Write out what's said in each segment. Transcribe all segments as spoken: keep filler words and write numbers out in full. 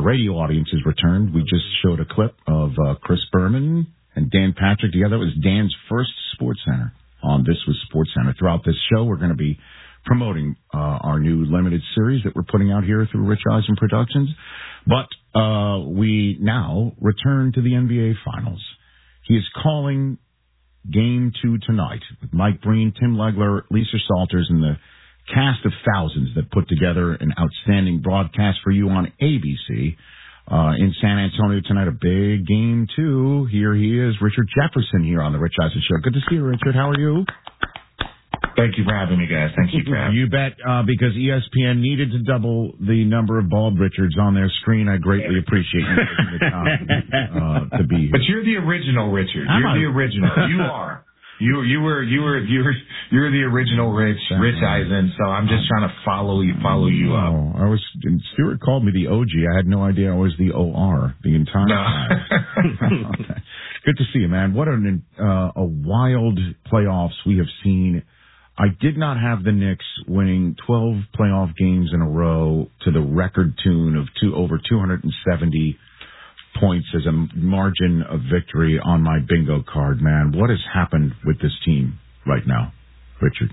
radio audience has returned. We just showed a clip of uh, Chris Berman and Dan Patrick together. It was Dan's first Sports Center on This Was Sports Center. Throughout this show, we're going to be promoting uh, our new limited series that we're putting out here through Rich Eisen Productions. But uh, we now return to the N B A Finals. He is calling Game two tonight with Mike Breen, Tim Legler, Lisa Salters, and the cast of thousands that put together an outstanding broadcast for you on A B C. Uh, in San Antonio tonight, a big game two. Here he is, Richard Jefferson, here on the Rich Eisen Show. Good to see you, Richard. How are you? Thank you for having me, guys. Thank you for having me. You bet, uh, because E S P N needed to double the number of bald Richards on their screen. I greatly appreciate you taking the time uh, to be here. But you're the original Richard. You're the original. You are. You you were you were you were you're the original Rich Rich Eisen. So I'm just trying to follow you follow you up. Oh, I was Stuart called me the O G. I had no idea I was the O R the entire time. No. Good to see you, man. What an uh, a wild playoffs we have seen. I did not have the Knicks winning twelve playoff games in a row to the record tune of two over two hundred seventy points as a margin of victory on my bingo card, man. What has happened with this team right now, Richard?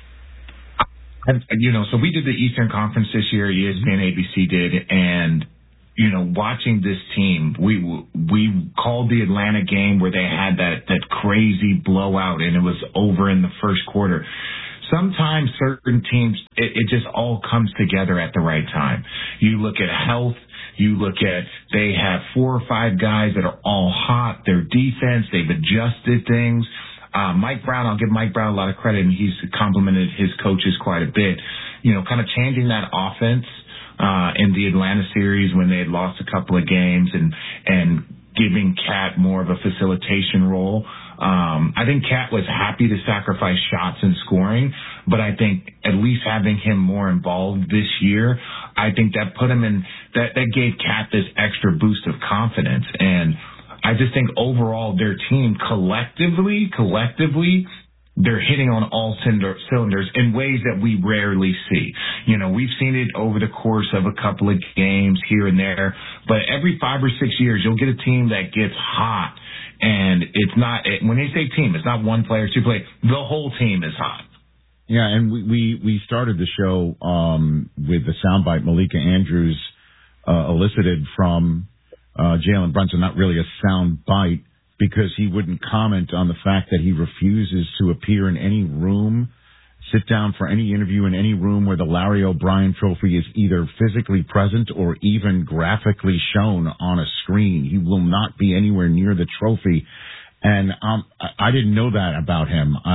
And, you know, so we did the Eastern Conference this year, E S P N, A B C did, and, you know, watching this team, we we called the Atlanta game where they had that, that crazy blowout, and it was over in the first quarter. Sometimes certain teams, it, it just all comes together at the right time. You look at health. You look at, they have four or five guys that are all hot. Their defense, they've adjusted things. Uh, Mike Brown, I'll give Mike Brown a lot of credit, and he's complimented his coaches quite a bit. You know, kind of changing that offense uh, in the Atlanta series when they had lost a couple of games and, and giving Cat more of a facilitation role. Um, I think Cat was happy to sacrifice shots and scoring, but I think at least having him more involved this year, I think that put him in, that, that gave Cat this extra boost of confidence. And I just think overall their team collectively, collectively, they're hitting on all cylinders in ways that we rarely see. You know, we've seen it over the course of a couple of games here and there, but every five or six years you'll get a team that gets hot. And it's not, when they say team, it's not one player, two players. The whole team is hot. Yeah, and we, we, we started the show um, with the soundbite Malika Andrews uh, elicited from uh, Jalen Brunson, not really a soundbite, because he wouldn't comment on the fact that he refuses to appear in any room, sit down for any interview in any room where the Larry O'Brien Trophy is either physically present or even graphically shown on a screen. He will not be anywhere near the trophy. And um, I, I didn't know that about him. Uh,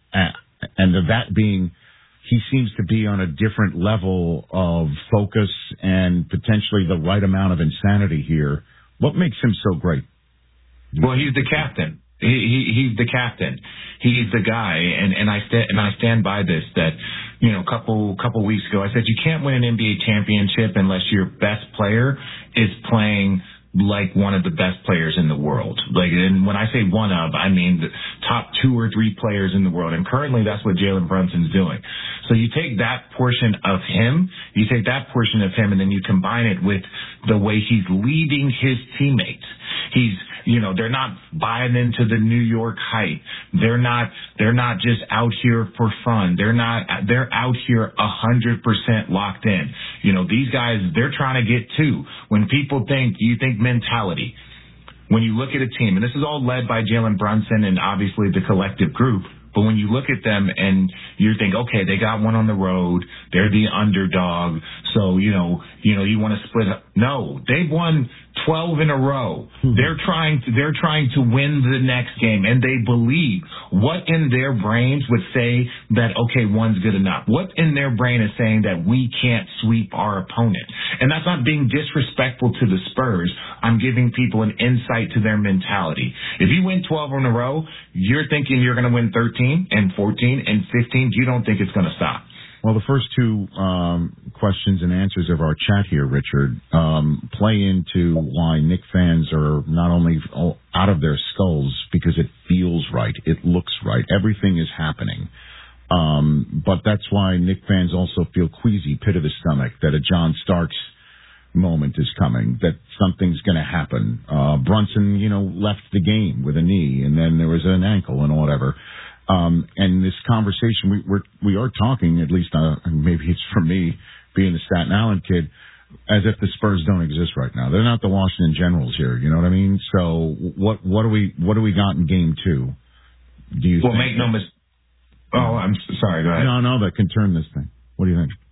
and that being, he seems to be on a different level of focus and potentially the right amount of insanity here. What makes him so great? Well, he's the captain. He, he he's the captain. He's the guy, and and I stand and I stand by this. That, you know, a couple couple weeks ago, I said you can't win an N B A championship unless your best player is playing like one of the best players in the world. Like, and when I say one of, I mean the top two or three players in the world. And currently, that's what Jalen Brunson's doing. So you take that portion of him, you take that portion of him, and then you combine it with the way he's leading his teammates. He's, you know, they're not buying into the New York hype. They're not, they're not just out here for fun. They're not, they're out here a hundred percent locked in. You know, these guys, they're trying to get two. When people think, you think mentality. When you look at a team, and this is all led by Jalen Brunson and obviously the collective group, but when you look at them and you think, okay, they got one on the road, they're the underdog, so, you know, you know, you want to split up. No, they've won twelve in a row. Mm-hmm. They're trying to, they're trying to win the next game, and they believe. What in their brains would say that, okay, one's good enough? What in their brain is saying that we can't sweep our opponent? And that's not being disrespectful to the Spurs. I'm giving people an insight to their mentality. If you win twelve in a row, you're thinking you're going to win thirteen and fourteen and fifteen. You don't think it's going to stop. Well, the first two um, questions and answers of our chat here, Richard, um, play into why Knick fans are not only out of their skulls because it feels right, it looks right, everything is happening. Um, but that's why Knick fans also feel queasy, pit of the stomach, that a John Starks moment is coming, that something's going to happen. Uh, Brunson, you know, left the game with a knee, and then there was an ankle and whatever. Um, and this conversation, we, we're, we are talking, at least uh, maybe it's for me, being a Staten Island kid, as if the Spurs don't exist right now. They're not the Washington Generals here, you know what I mean? So what what do we what do we got in game two? Do you well, think make no mistake. Oh, I'm sorry. Go ahead. No, no, that can turn this thing. What do you think?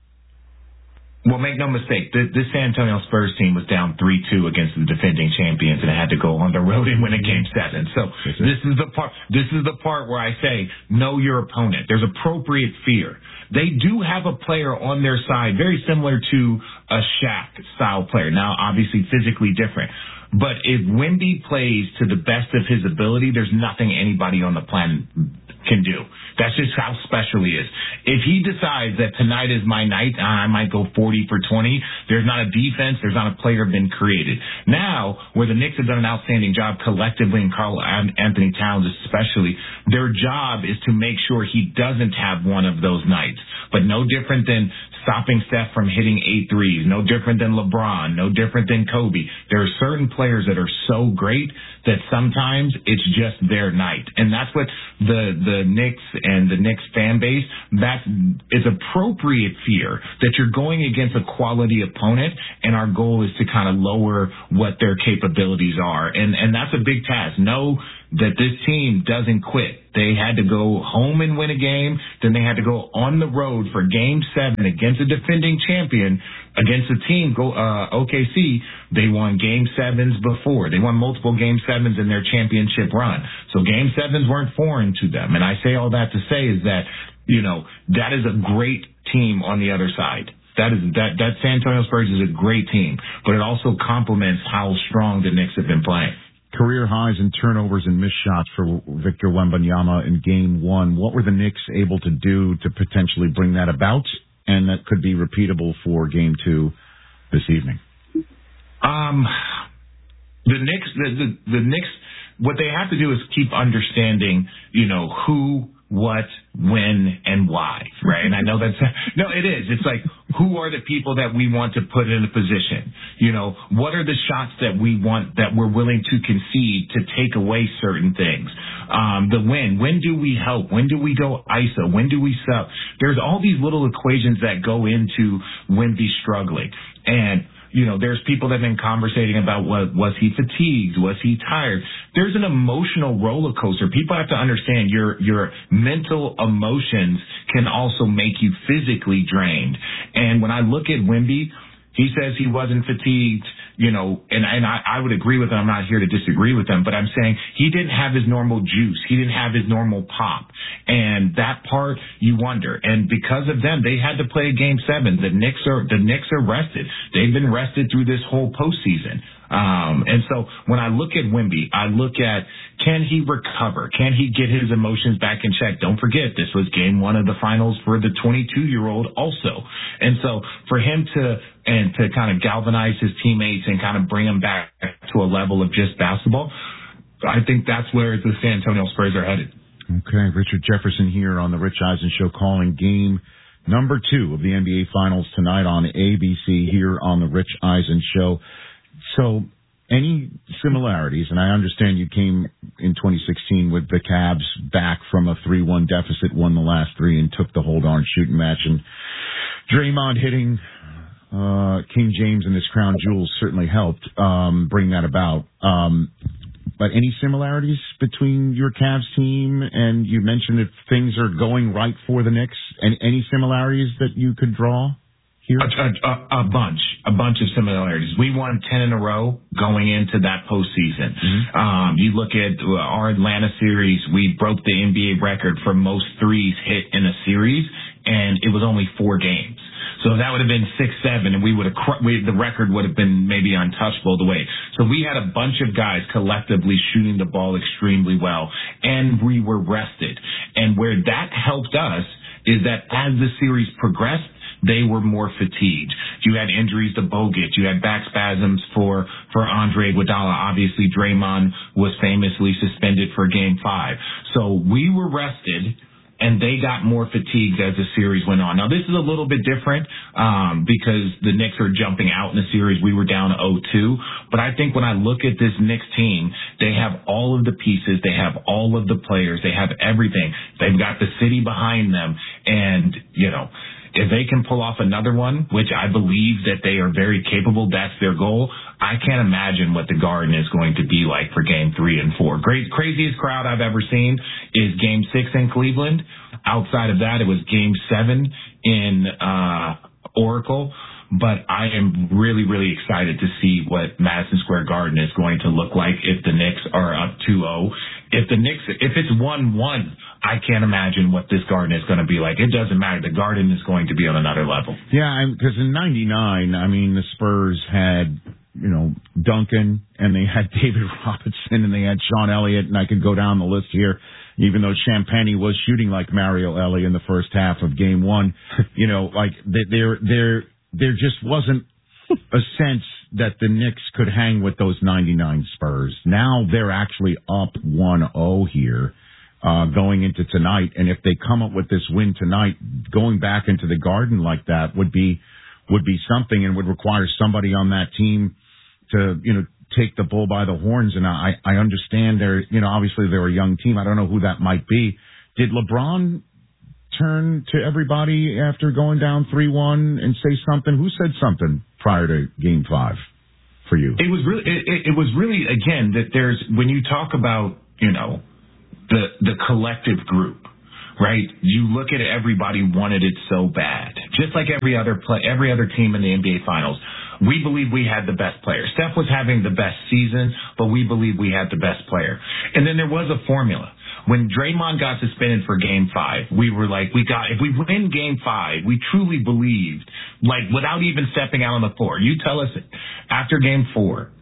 Well, make no mistake, this, this San Antonio Spurs team was down three two against the defending champions and had to go on the road and win a game seven. So this is the part, this is the part where I say, know your opponent. There's appropriate fear. They do have a player on their side, very similar to a Shaq style player. Now, obviously physically different. But if Wemby plays to the best of his ability, there's nothing anybody on the planet can do. That's just how special he is. If he decides that tonight is my night, I might go forty for twenty. There's not a defense. There's not a player been created. Now, where the Knicks have done an outstanding job collectively, and Karl Anthony Towns especially, their job is to make sure he doesn't have one of those nights. But no different than stopping Steph from hitting eight threes, no different than LeBron, no different than Kobe. There are certain players that are so great that sometimes it's just their night. And that's what the, the Knicks and the Knicks fan base, that is appropriate fear that you're going against a quality opponent, and our goal is to kind of lower what their capabilities are. And, and that's a big task. Know that this team doesn't quit. They had to go home and win a game. Then they had to go on the road for game seven against a defending champion, against a team, go, uh, O K C. They won game sevens before. They won multiple game sevens in their championship run. So game sevens weren't foreign to them. And I say all that to say is that, you know, that is a great team on the other side. That is, that, that San Antonio Spurs is a great team, but it also complements how strong the Knicks have been playing. Career highs in turnovers and missed shots for Victor Wembanyama in game one. What were the Knicks able to do to potentially bring that about, and that could be repeatable for game two this evening? Um, the Knicks, the, the, the Knicks, what they have to do is keep understanding, you know, who, what, when, and why, right? And I know that's, no, it is. It's like, who are the people that we want to put in a position? You know, what are the shots that we want, that we're willing to concede to take away certain things? Um, the when, when do we help? When do we go I S O? When do we sub? There's all these little equations that go into Wemby struggling. And, you know, there's people that have been conversating about, what, was he fatigued? Was he tired? There's an emotional roller coaster. People have to understand your, your mental emotions can also make you physically drained. And when I look at Wemby, he says he wasn't fatigued, you know, and, and I, I would agree with him. I'm not here to disagree with him, but I'm saying he didn't have his normal juice. He didn't have his normal pop. And that part, you wonder. And because of them, they had to play game seven. The Knicks are, the Knicks are rested. They've been rested through this whole postseason. Um, and so when I look at Wemby, I look at, can he recover? Can he get his emotions back in check? Don't forget, this was game one of the finals for the twenty-two-year-old also. And so for him to, and to kind of galvanize his teammates and kind of bring them back to a level of just basketball, I think that's where the San Antonio Spurs are headed. Okay, Richard Jefferson here on the Rich Eisen Show, calling game number two of the N B A Finals tonight on A B C here on the Rich Eisen Show. So, any similarities, and I understand you came in twenty sixteen with the Cavs back from a three one deficit, won the last three, and took the whole darn shooting match, and Draymond hitting uh, King James and his crown jewels certainly helped um, bring that about. Um, but any similarities between your Cavs team, and you mentioned that things are going right for the Knicks, and any similarities that you could draw? A, a, a bunch, a bunch of similarities. We won ten in a row going into that postseason. Mm-hmm. Um, you look at our Atlanta series, we broke the N B A record for most threes hit in a series, and it was only four games. So that would have been six, seven, and we would have, we, the record would have been maybe untouchable the way. So we had a bunch of guys collectively shooting the ball extremely well, and we were rested. And where that helped us is that as the series progressed, they were more fatigued. You had injuries to Bogut. You had back spasms for, for Andre Iguodala. Obviously, Draymond was famously suspended for game five. So we were rested, and they got more fatigued as the series went on. Now, this is a little bit different um, because the Knicks are jumping out in the series. We were down oh two. But I think when I look at this Knicks team, they have all of the pieces. They have all of the players. They have everything. They've got the city behind them. And, you know, if they can pull off another one, which I believe that they are very capable, that's their goal. I can't imagine what the Garden is going to be like for game three and four. Great, craziest crowd I've ever seen is game six in Cleveland. Outside of that, it was game seven in uh, Oracle. But I am really, really excited to see what Madison Square Garden is going to look like if the Knicks are up two oh. If the Knicks, if it's one one, I can't imagine what this Garden is going to be like. It doesn't matter. The Garden is going to be on another level. Yeah, because in ninety-nine, I mean, the Spurs had, you know, Duncan, and they had David Robinson, and they had Sean Elliott, and I could go down the list here. Even though Champagny was shooting like Mario Ellie in the first half of game one, you know, like there, there, there just wasn't a sense that the Knicks could hang with those ninety-nine Spurs. Now they're actually up one oh here. Uh, going into tonight, and if they come up with this win tonight, going back into the Garden like that would be would be something, and would require somebody on that team to, you know, take the bull by the horns. And I I understand they're, you know, obviously they're a young team. I don't know who that might be. Did LeBron turn to everybody after going down three one and say something? Who said something prior to Game Five for you? It was really it, it was really again that there's when you talk about, you know, the the collective group, right? You look at it, everybody wanted it so bad. Just like every other play, every other team in the N B A Finals, we believe we had the best player. Steph was having the best season, but we believe we had the best player. And then there was a formula. When Draymond got suspended for Game Five, we were like, we got if we win Game Five, we truly believed, like without even stepping out on the floor. You tell us after Game Four.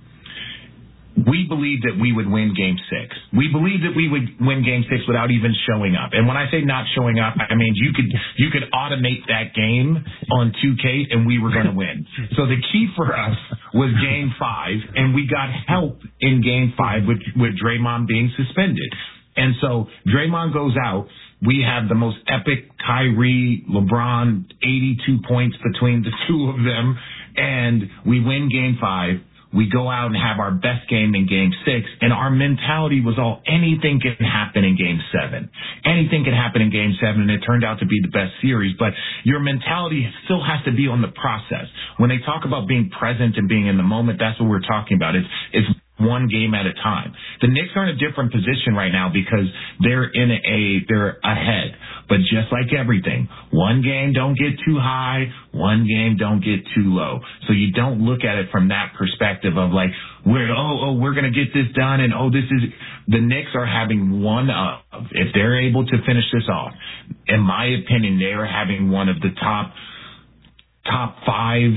We believed that we would win Game Six. We believed that we would win Game Six without even showing up. And when I say not showing up, I mean you could you could automate that game on two K and we were going to win. So the key for us was Game Five, and we got help in Game Five with with Draymond being suspended. And so Draymond goes out. We have the most epic Kyrie, LeBron, eighty-two points between the two of them, and we win Game Five. We go out and have our best game in Game Six, and our mentality was all anything can happen in Game Seven. Anything can happen in Game Seven, and it turned out to be the best series. But your mentality still has to be on the process. When they talk about being present and being in the moment, that's what we're talking about. It's it's one game at a time. The Knicks are in a different position right now because they're in a they're ahead. But just like everything, one game don't get too high, one game don't get too low. So you don't look at it from that perspective of like, we're oh oh we're gonna get this done, and oh this is the Knicks are having one of if they're able to finish this off. In my opinion, they are having one of the top top five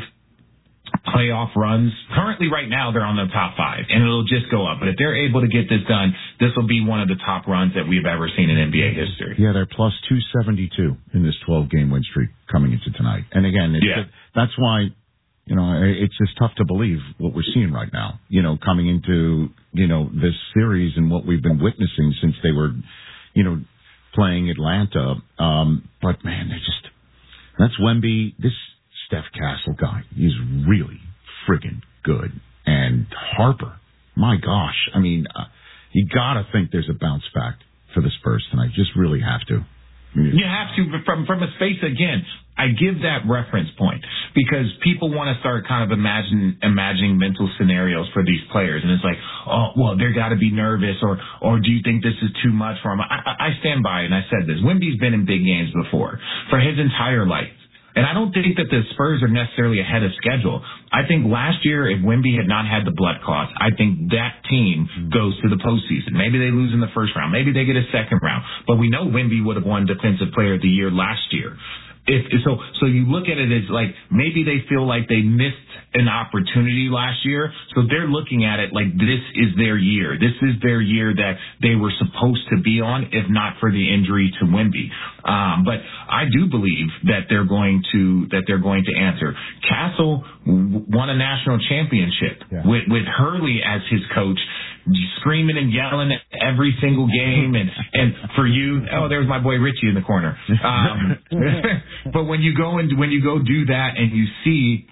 playoff runs. Currently, right now, they're on the top five, and it'll just go up. But if they're able to get this done, this will be one of the top runs that we've ever seen in N B A history. Yeah, they're plus two seventy-two in this twelve-game win streak coming into tonight. And again, it's, yeah. that's why, you know, it's just tough to believe what we're seeing right now, you know, coming into, you know, this series and what we've been witnessing since they were, you know, playing Atlanta. Um, but, man, they just, that's Wemby. This Steph Castle guy is really friggin' good. And Harper, my gosh, I mean, uh, you got to think there's a bounce back for the Spurs tonight. Just really have to. You have to, from from a space again. I give that reference point because people want to start kind of imagine, imagining mental scenarios for these players. And it's like, oh, well, they're got to be nervous, or or do you think this is too much for them? I, I stand by it, and I said this. Wemby's been in big games before for his entire life. And I don't think that the Spurs are necessarily ahead of schedule. I think last year, if Wemby had not had the blood clots, I think that team goes to the postseason. Maybe they lose in the first round. Maybe they get a second round. But we know Wemby would have won Defensive Player of the Year last year. If, so, so you look at it as like maybe they feel like they missed an opportunity last year, so they're looking at it like this is their year. This is their year that they were supposed to be on, if not for the injury to Wemby. Um, but I do believe that they're going to that they're going to answer. Castle won a national championship yeah. with with Hurley as his coach, screaming and yelling every single game. And, and for you, oh, there's my boy Richie in the corner. Um, but when you go and when you go do that and you see,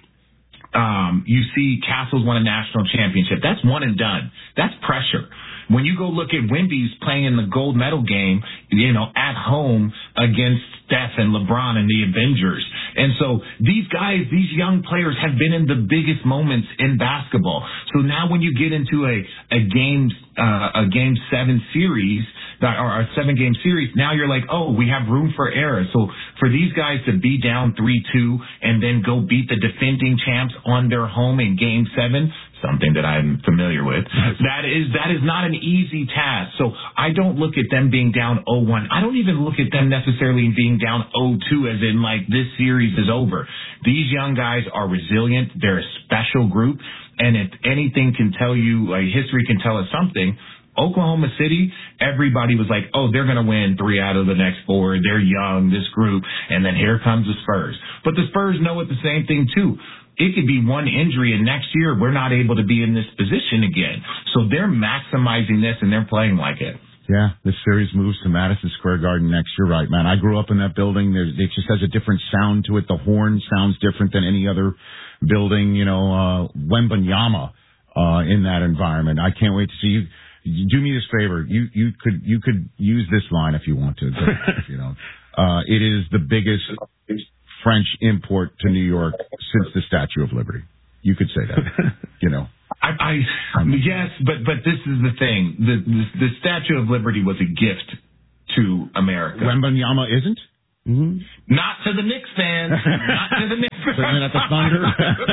um, you see Castles won a national championship, that's one and done. That's pressure. When you go look at Wemby's playing in the gold medal game, you know, at home against Steph and LeBron and the Avengers. And so these guys, these young players have been in the biggest moments in basketball. So now when you get into a, a game, uh, a game seven series, or a seven game series, now you're like, oh, we have room for error. So for these guys to be down three two and then go beat the defending champs on their home in game seven, something that I'm familiar with, that is that is not an easy task. So I don't look at them being down oh one. I don't even look at them necessarily being down oh two as in like this series is over. These young guys are resilient. They're a special group. And if anything can tell you, like history can tell us something, Oklahoma City, everybody was like, oh, they're going to win three out of the next four. They're young, this group. And then here comes the Spurs. But the Spurs know it the same thing, too. It could be one injury, and next year we're not able to be in this position again. So they're maximizing this, and they're playing like it. Yeah, this series moves to Madison Square Garden next year, right, man? I grew up in that building. There's, it just has a different sound to it. The horn sounds different than any other building. You know, uh, Wembanyama uh, in that environment. I can't wait to see you. Do me this favor. You you could you could use this line if you want to. But if you don't. Uh, it is the biggest French import to New York since the Statue of Liberty. You could say that. You know. I, I yes, but but this is the thing. The, the the Statue of Liberty was a gift to America. Wembanyama isn't. Mm-hmm. Not to the Knicks fans. Not to the Knicks fans. Certainly not the Thunder.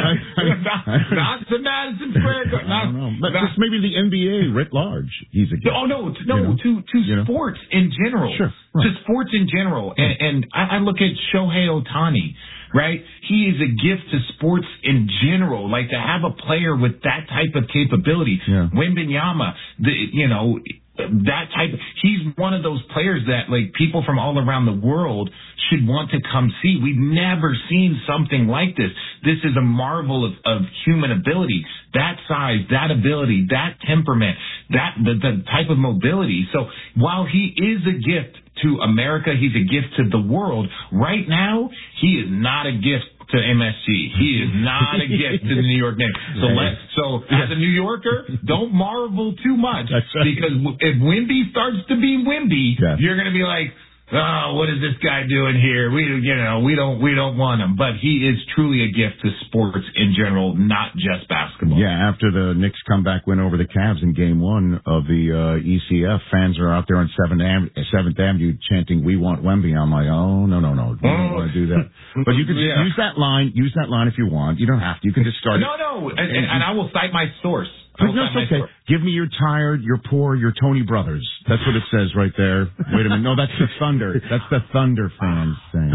not, not to Madison Square Garden. I don't know. But not, just maybe the N B A writ large. He's a gift. Oh, no. No, you know? to, to you sports know? in general. Sure. Right. To sports in general. And, and I, I look at Shohei Ohtani, right? He is a gift to sports in general. Like, to have a player with that type of capability. Yeah. Wembanyama, the, you know... that type of, he's one of those players that like people from all around the world should want to come see. We've never seen something like this. This is a marvel of, of human ability, that size, that ability, that temperament, that the, the type of mobility. So while he is a gift to America, he's a gift to the world. Right now, he is not a gift to M S G. He is not a gift to the New York Knicks. So let so as a New Yorker, don't marvel too much because if Wemby starts to be Wemby, yeah. you're going to be like, oh, what is this guy doing here? We, you know, we don't, we don't want him. But he is truly a gift to sports in general, not just basketball. Yeah, after the Knicks comeback win over the Cavs in Game One of the uh, E C F, fans are out there on Seventh Avenue, Seventh Avenue chanting, "We want Wemby." I'm like, oh no, no, no, we don't want to do that. But you can yeah. use that line. Use that line if you want. You don't have to. You can just start. No, it. no, and, and, and I will cite my source. No, it's okay. Give me your tired, your poor, your Tony Brothers. That's what it says right there. Wait a minute. No, that's the Thunder. That's the Thunder fans saying.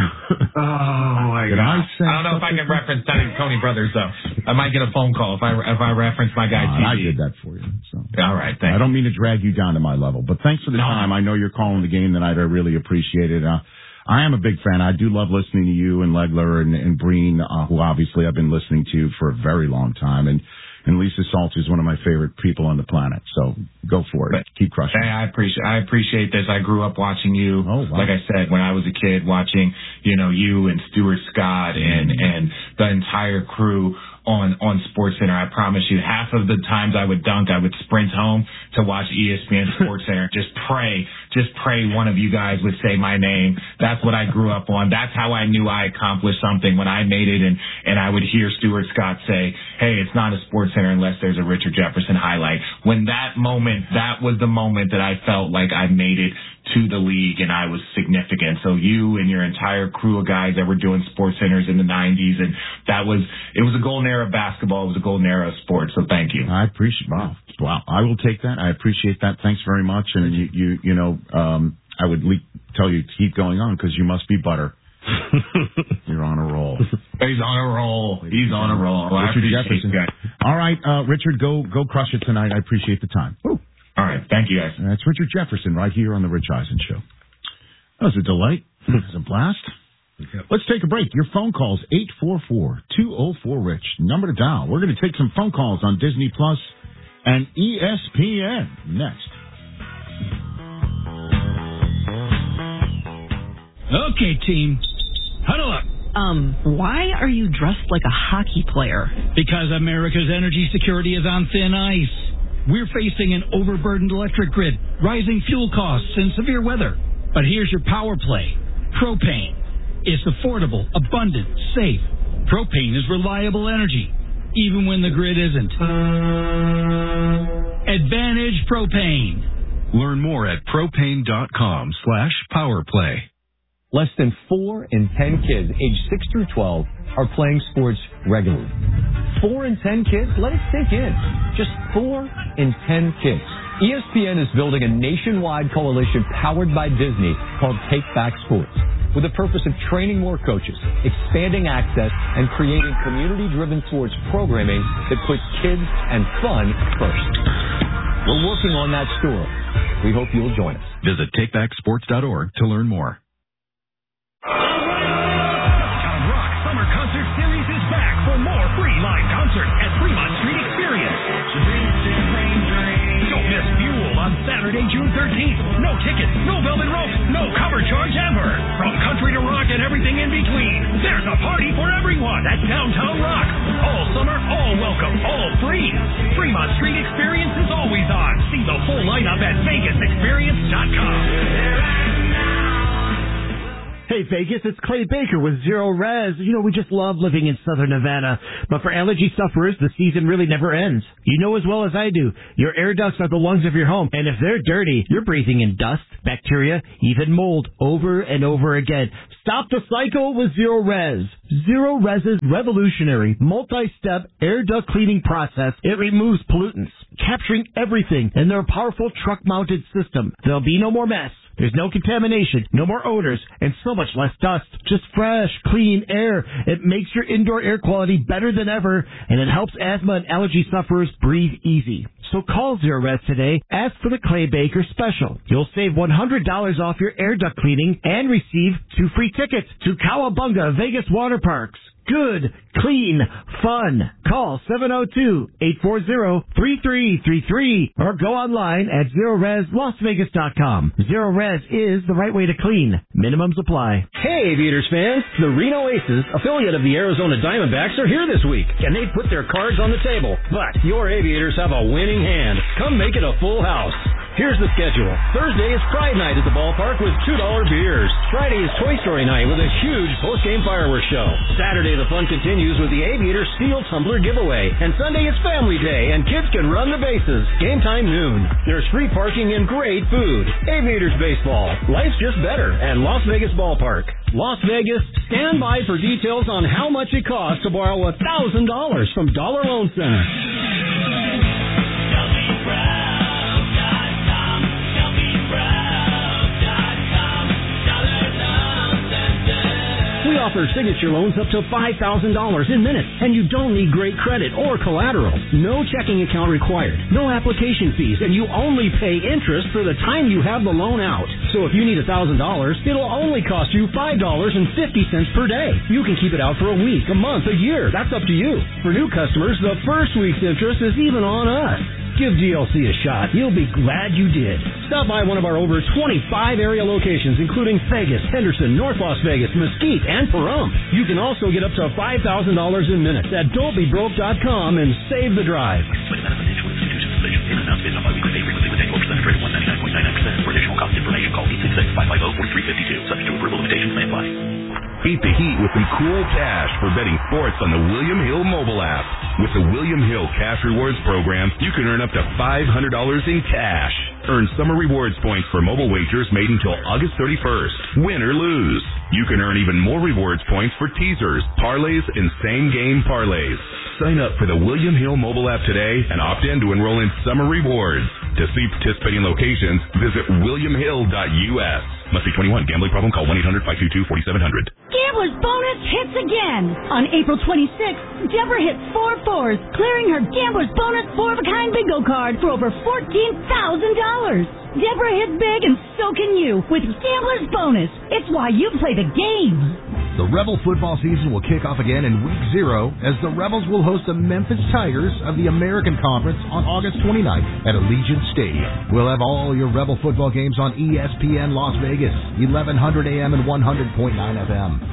Oh, my Did God. I, say I don't know if I can reference Tony Brothers, though. I might get a phone call if I if I reference my guy, uh, I did that for you. So. All right, thanks. I don't mean to drag you down to my level, but thanks for the no. time. I know you're calling the game tonight. I really appreciate it. Uh, I am a big fan. I do love listening to you and Legler and, and Breen, uh, who obviously I've been listening to for a very long time. And And Lisa Salter is one of my favorite people on the planet. So go for it. Keep crushing. Hey, I appreciate I appreciate this. I grew up watching you. Oh, wow. Like I said, when I was a kid, watching, you know, you and Stuart Scott and, and the entire crew on, on SportsCenter. I promise you, half of the times I would dunk, I would sprint home to watch E S P N SportsCenter. Just pray, just pray one of you guys would say my name. That's what I grew up on. That's how I knew I accomplished something when I made it. And, and I would hear Stuart Scott say, hey, it's not a SportsCenter unless there's a Richard Jefferson highlight. When that moment, that was the moment that I felt like I made it to the league and I was significant. So you and your entire crew of guys that were doing sports centers in the nineties, and that was, it was a golden era of basketball. It was a golden era of sports. So thank you. I appreciate, wow. Wow. I will take that. I appreciate that. Thanks very much. And you, you, you know, um, I would le- tell you to keep going on because you must be butter. You're on a roll. He's on a roll. He's on a roll. Richard Jefferson. All right, uh, Richard, go, go crush it tonight. I appreciate the time. Woo. All right. Thank you, guys. That's Richard Jefferson right here on The Rich Eisen Show. That was a delight. That was a blast. Yep. Let's take a break. Your phone calls, eight four four, two oh four, RICH. Number to dial. We're going to take some phone calls on Disney Plus and E S P N next. Okay, team. Huddle up. Um, why are you dressed like a hockey player? Because America's energy security is on thin ice. We're facing an overburdened electric grid, rising fuel costs, and severe weather. But here's your power play. Propane. It's affordable, abundant, safe. Propane is reliable energy, even when the grid isn't. Advantage Propane. Learn more at propane.com slash powerplay. Less than four in ten kids aged six through twelve are playing sports regularly. Four in ten kids? Let it sink in. Just four in ten kids. E S P N is building a nationwide coalition powered by Disney called Take Back Sports, with the purpose of training more coaches, expanding access, and creating community-driven sports programming that puts kids and fun first. We're working on that story. We hope you'll join us. Visit take back sports dot org to learn more. Downtown Rock Summer Concert Series is back for more free live concerts at Fremont Street Experience. Don't miss Fuel on Saturday, June thirteenth. No tickets, no velvet ropes, no cover charge ever. From country to rock and everything in between, there's a party for everyone at Downtown Rock. All summer, all welcome, all free. Fremont Street Experience is always on. See the full lineup at vegas experience dot com. Hey Vegas, it's Clay Baker with Zero Res. You know, we just love living in Southern Nevada. But for allergy sufferers, the season really never ends. You know as well as I do, your air ducts are the lungs of your home. And if they're dirty, you're breathing in dust, bacteria, even mold over and over again. Stop the cycle with Zero Res. Zero Res's revolutionary multi-step air duct cleaning process. It removes pollutants, capturing everything in their powerful truck-mounted system. There'll be no more mess. There's no contamination, no more odors, and so much less dust. Just fresh, clean air. It makes your indoor air quality better than ever, and it helps asthma and allergy sufferers breathe easy. So call Zero Res today. Ask for the Clay Baker special. You'll save one hundred dollars off your air duct cleaning and receive two free tickets to Cowabunga Vegas Water Parks. Good, clean, fun. Call seven oh two, eight four zero, three three three three or go online at zero res las vegas dot com. Zero Res is the right way to clean. Minimums apply. Hey, Aviators fans. The Reno Aces, affiliate of the Arizona Diamondbacks, are here this week, and they've put their cards on the table. But your Aviators have a winning hand. Come make it a full house. Here's the schedule. Thursday is Pride Night at the ballpark with two dollar beers. Friday is Toy Story Night with a huge post-game fireworks show. Saturday, the fun continues with the Aviator Steel Tumbler giveaway. And Sunday is Family Day, and kids can run the bases. Game time noon. There's free parking and great food. Aviators baseball. Life's just better at Las Vegas Ballpark. Las Vegas, stand by for details on how much it costs to borrow one thousand dollars from Dollar Loan Center. We offer signature loans up to five thousand dollars in minutes, and you don't need great credit or collateral. No checking account required, no application fees, and you only pay interest for the time you have the loan out. So if you need one thousand dollars, it'll only cost you five dollars and fifty cents per day. You can keep it out for a week, a month, a year. That's up to you. For new customers, the first week's interest is even on us. Give D L C a shot. You'll be glad you did. Stop by one of our over twenty-five area locations, including Vegas, Henderson, North Las Vegas, Mesquite, and Pahrump. You can also get up to five thousand dollars in minutes at don't be broke dot com and save the drive. Beat the heat with some cool cash for betting sports on the William Hill mobile app. With the William Hill Cash Rewards program, you can earn up to five hundred dollars in cash. Earn summer rewards points for mobile wagers made until August thirty-first. Win or lose. You can earn even more rewards points for teasers, parlays, and same-game parlays. Sign up for the William Hill mobile app today and opt in to enroll in summer rewards. To see participating locations, visit william hill dot u s. Must be twenty-one. Gambling problem? Call one eight hundred five two two four seven zero zero. Gambler's Bonus hits again. On April twenty-sixth, Deborah hit four fours, clearing her Gambler's Bonus four-of-a-kind bingo card for over fourteen thousand dollars. Deborah hits big, and so can you with Gambler's Bonus. It's why you play the game. The Rebel football season will kick off again in week zero as the Rebels will host the Memphis Tigers of the American Conference on August twenty-ninth at Allegiant Stadium. We'll have all your Rebel football games on E S P N Las Vegas, eleven hundred A M and one hundred point nine F M.